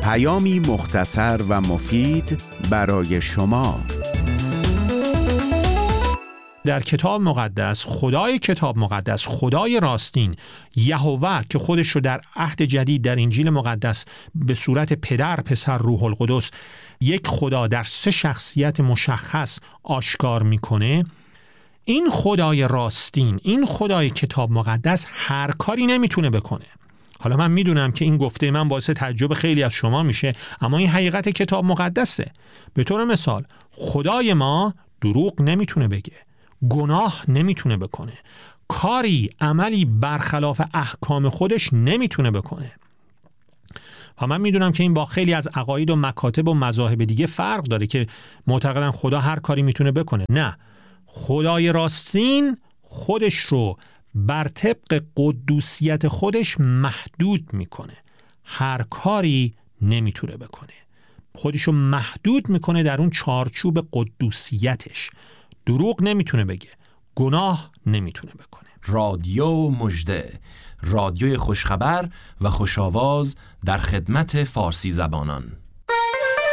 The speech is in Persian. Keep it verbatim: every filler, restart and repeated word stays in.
پیامی مختصر و مفید برای شما. در کتاب مقدس، خدای کتاب مقدس، خدای راستین، یهوه که خودش رو در عهد جدید در انجیل مقدس به صورت پدر، پسر، روح القدس، یک خدا در سه شخصیت مشخص آشکار میکنه. این خدای راستین، این خدای کتاب مقدس هر کاری نمیتونه بکنه. حالا من میدونم که این گفته من باعث تعجب خیلی از شما میشه، اما این حقیقت کتاب مقدسه. به طور مثال خدای ما دروغ نمیتونه بگه، گناه نمیتونه بکنه، کاری، عملی برخلاف احکام خودش نمیتونه بکنه. و من میدونم که این با خیلی از عقاید و مکاتب و مذاهب دیگه فرق داره که معتقدن خدا هر کاری میتونه بکنه. نه، خدای راستین خودش رو بر طبق قدوسیت خودش محدود میکنه، هر کاری نمیتونه بکنه، خودش رو محدود میکنه در اون چارچوب قدوسیتش. دروغ نمیتونه بگه، گناه نمیتونه بکنه. رادیو مژده، رادیوی خوشخبر و خوش‌آواز در خدمت فارسی زبانان.